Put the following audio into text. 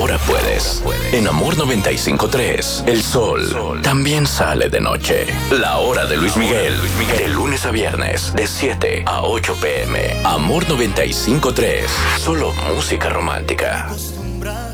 ahora puedes. En Amor 95.3, el sol también sale de noche. La hora de Luis Miguel, de lunes a viernes, de 7 a 8 p.m. Amor 95.3, solo música romántica.